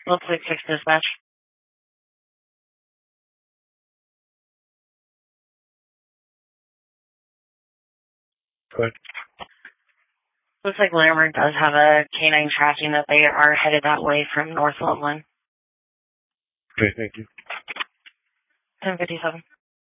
Looks like 6 dispatch. Good. Looks like Larimer does have a canine tracking that they are headed that way from North Loveland. Okay, thank you. 1057.